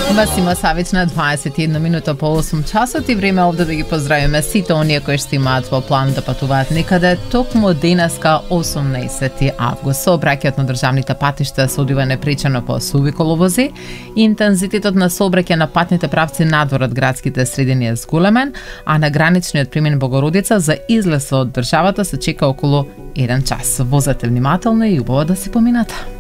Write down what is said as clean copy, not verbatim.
Масимо Савич на 21 минута по 8 часот и време овде да ги поздравиме сите оние кои што имаат во план да патуваат некаде токму денеска 18 август. Сообраќајот на државните патишта се одвива непречено по суви коловози. Интензитетот на сообраќај на патните правци надвор од градските средини е зголемен, а на граничниот премин Богородица за излез од државата се чека околу 1 час. Возете внимателно и убаво да си поминате.